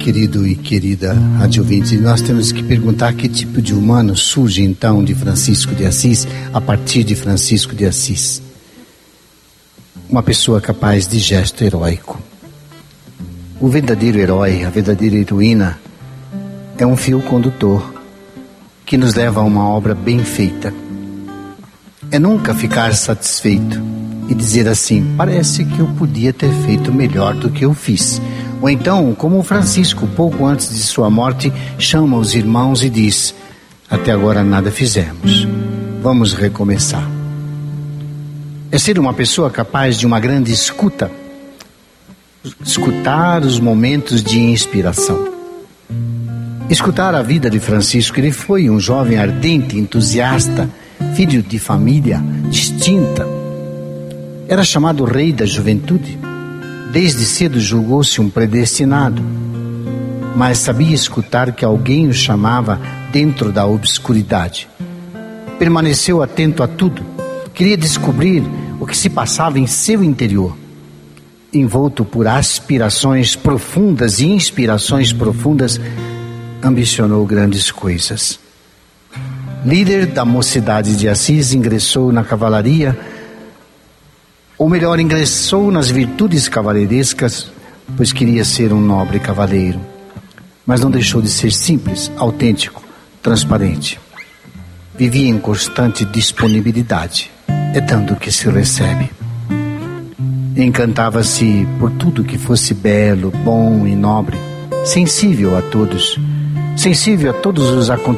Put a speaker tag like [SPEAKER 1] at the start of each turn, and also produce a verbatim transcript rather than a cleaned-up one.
[SPEAKER 1] Querido e querida rádio ouvinte, nós temos que perguntar que tipo de humano surge então de Francisco de Assis, a partir de Francisco de Assis. Uma pessoa capaz de gesto heróico. O verdadeiro herói, a verdadeira heroína, é um fio condutor que nos leva a uma obra bem feita. É nunca ficar satisfeito e dizer assim: parece que eu podia ter feito melhor do que eu fiz. Ou então, como Francisco, pouco antes de sua morte, chama os irmãos e diz: até agora nada fizemos, vamos recomeçar. É ser uma pessoa capaz de uma grande escuta, escutar os momentos de inspiração. Escutar a vida de Francisco. Ele foi um jovem ardente, entusiasta, filho de família distinta. Era chamado rei da juventude. Desde cedo julgou-se um predestinado, mas sabia escutar que alguém o chamava dentro da obscuridade. Permaneceu atento a tudo. Queria descobrir o que se passava em seu interior. Envolto por aspirações profundas e inspirações profundas, ambicionou grandes coisas. Líder da mocidade de Assis, ingressou na cavalaria, ou melhor, ingressou nas virtudes cavaleirescas, pois queria ser um nobre cavaleiro. Mas não deixou de ser simples, autêntico, transparente. Vivia em constante disponibilidade. É dando que se recebe. Encantava-se por tudo que fosse belo, bom e nobre, sensível a todos, sensível a todos os acontecimentos,